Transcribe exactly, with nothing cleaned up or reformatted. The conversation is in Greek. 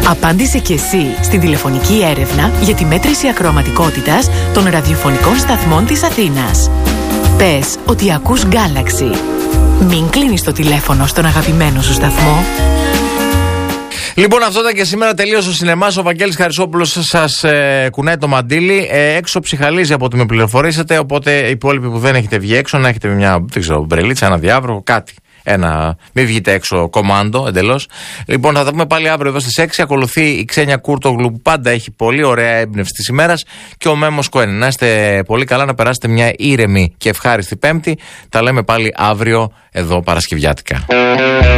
Απάντησε και εσύ στην τηλεφωνική έρευνα για τη μέτρηση ακροαματικότητας των ραδιοφωνικών σταθμών της Αθήνας. Πες ότι ακούς Galaxy. Μην κλείνεις το τηλέφωνο στον αγαπημένο σου σταθμό. Λοιπόν, αυτό ήταν και σήμερα. Τελείωσε ο σινεμάς. Ο Βαγγέλης Χαρισόπουλος σας ε, κουνάει το μαντίλι. Ε, έξω ψυχαλίζει από ό,τι με πληροφορήσετε. Οπότε οι υπόλοιποι που δεν έχετε βγει έξω, να έχετε μια, δεν ξέρω, μπρελίτσα, ένα διάβροχο, κάτι. Ένα, μην βγείτε έξω κομμάντο εντελώς. Λοιπόν, θα τα πούμε πάλι αύριο εδώ στις έξι. Ακολουθεί η Ξένια Κούρτογλου που πάντα έχει πολύ ωραία έμπνευση της ημέρας και ο Μέμος Κοέν. Να είστε πολύ καλά, να περάσετε μια ήρεμη και ευχάριστη Πέμπτη. Τα λέμε πάλι αύριο εδώ Παρασκευιάτικα.